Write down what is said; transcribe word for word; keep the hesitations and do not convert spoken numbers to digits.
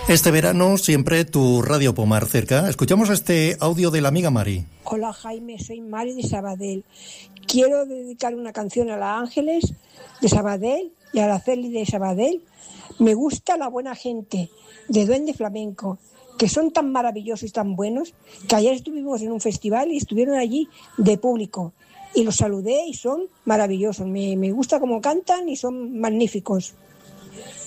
Este verano siempre tu Radio Pomar cerca. Escuchamos este audio de la amiga Mari. Hola Jaime, soy Mari de Sabadell. Quiero dedicar una canción a la Ángeles de Sabadell y a la Celi de Sabadell. Me gusta La Buena Gente de Duende Flamenco, que son tan maravillosos y tan buenos, que ayer estuvimos en un festival y estuvieron allí de público. Y los saludé y son maravillosos. Me, me gusta cómo cantan y son magníficos.